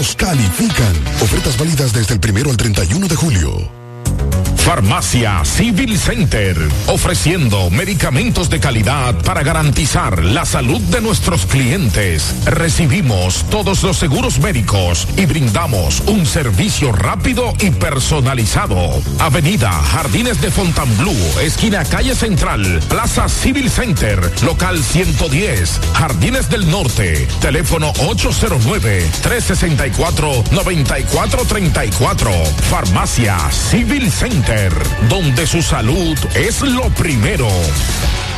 nos califican. Ofertas válidas desde el 1 al 31 de julio. Farmacia Civil Center, ofreciendo medicamentos de calidad para garantizar la salud de nuestros clientes. Recibimos todos los seguros médicos y brindamos un servicio rápido y personalizado. Avenida Jardines de Fontainebleau, esquina Calle Central, Plaza Civil Center, local 110, Jardines del Norte. Teléfono 809-364-9434. Farmacia Civil Center, donde su salud es lo primero.